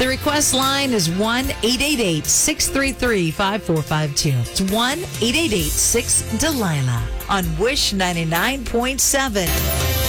The request line is 1-888-633-5452. It's 1-888-6-DELILA on Wish 99.7.